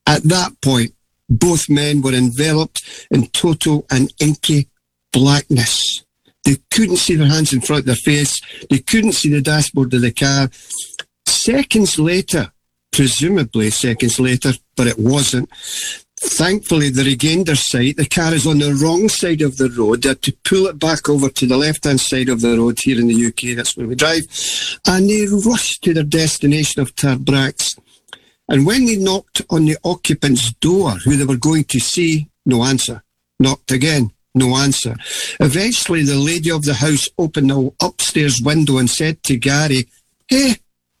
At that point, both men were enveloped in total and inky blackness. They couldn't see their hands in front of their face. They couldn't see the dashboard of the car. Seconds later, presumably seconds later, but it wasn't, thankfully, they regained their sight. The car is on the wrong side of the road. They had to pull it back over to the left-hand side of the road here in the UK. That's where we drive. And they rushed to their destination of Tarbrax. And when they knocked on the occupant's door, who they were going to see, no answer. Knocked again, no answer. Eventually, the lady of the house opened the upstairs window and said to Gary, "Hey,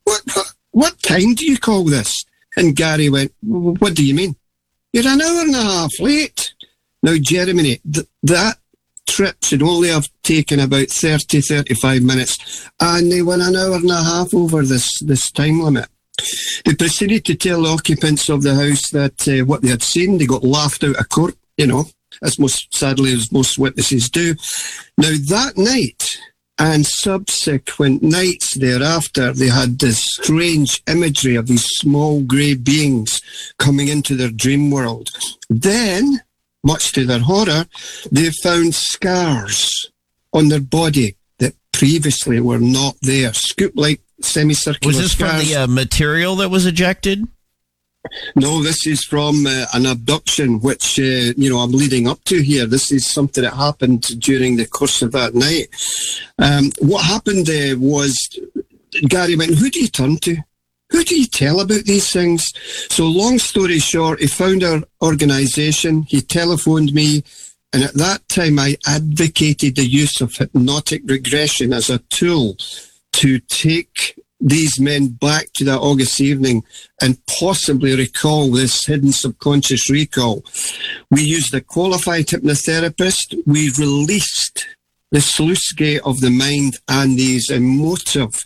what time do you call this?" And Gary went, "What do you mean?" "You're an hour and a half late." Now, Jeremy, that trip should only have taken about 35 minutes, and they were an hour and a half over this time limit. They proceeded to tell the occupants of the house that what they had seen. They got laughed out of court, as sadly as most witnesses do. Now, that night and subsequent nights thereafter, they had this strange imagery of these small grey beings coming into their dream world. Then, much to their horror, they found scars on their body that previously were not there. Scoop-like semicircular scars. Was this from the material that was ejected? No, this is from an abduction, which, I'm leading up to here. This is something that happened during the course of that night. What happened was, Gary went, "Who do you turn to? Who do you tell about these things?" So long story short, he found our organisation, he telephoned me, and at that time I advocated the use of hypnotic regression as a tool to take these men back to that August evening and possibly recall this hidden subconscious recall. We used a qualified hypnotherapist. We released the sluice gate of the mind, and these emotive,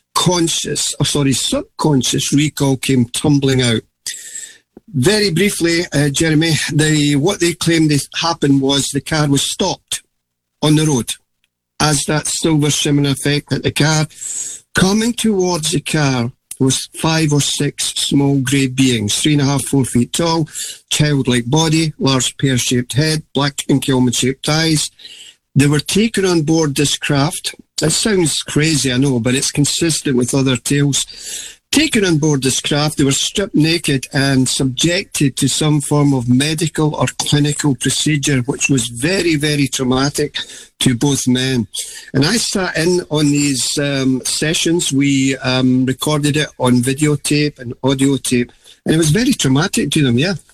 subconscious recall came tumbling out. Very briefly, Jeremy, what they claimed happened was the car was stopped on the road as that silver shimmering effect hit the car. Coming towards the car was 5 or 6 small grey beings, 3.5, 4 feet tall, childlike body, large pear-shaped head, black inky almond-shaped eyes. They were taken on board this craft. That sounds crazy, I know, but it's consistent with other tales. Taken on board this craft, they were stripped naked and subjected to some form of medical or clinical procedure, which was very, very traumatic to both men. And I sat in on these sessions. We recorded it on videotape and audio tape, and it was very traumatic to them, yeah.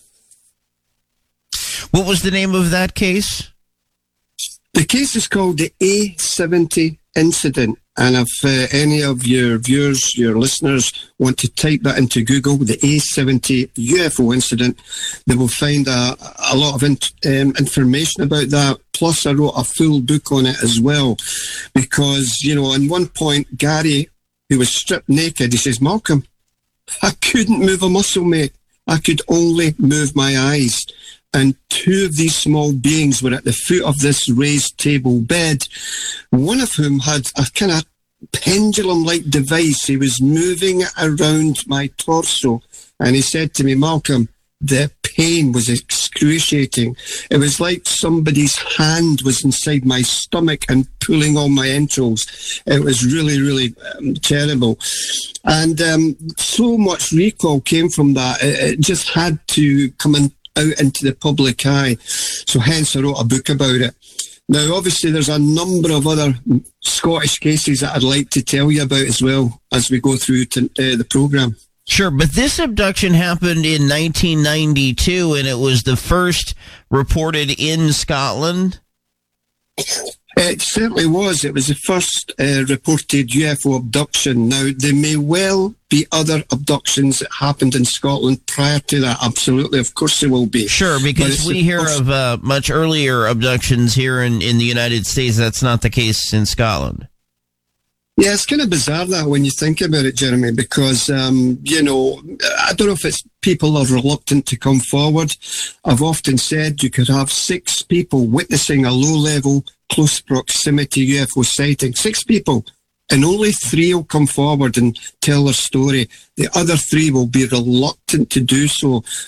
What was the name of that case? The case is called the A70 incident. And if any of your viewers, your listeners, want to type that into Google, the A70 UFO incident, they will find a lot of information about that. Plus, I wrote a full book on it as well. Because, at one point, Gary, who was stripped naked, he says, "Malcolm, I couldn't move a muscle, mate. I could only move my eyes." And 2 of these small beings were at the foot of this raised table bed, one of whom had a kind of pendulum-like device. He was moving around my torso, and he said to me, "Malcolm, the pain was excruciating. It was like somebody's hand was inside my stomach and pulling on my entrails. It was really, really terrible." And so much recall came from that. It just had to come out into the public eye. So hence I wrote a book about it. Now, obviously, there's a number of other Scottish cases that I'd like to tell you about as well as we go through the programme. Sure, but this abduction happened in 1992, and it was the first reported in Scotland? It certainly was. It was the first reported UFO abduction. Now, there may well be other abductions that happened in Scotland prior to that. Absolutely. Of course there will be. Sure, because we hear of much earlier abductions here in the United States. That's not the case in Scotland. Yeah, it's kind of bizarre that when you think about it, Jeremy, because, I don't know if it's people are reluctant to come forward. I've often said you could have 6 people witnessing a low-level, close proximity UFO sighting. 6 people. And only 3 will come forward and tell their story. The other 3 will be reluctant to do so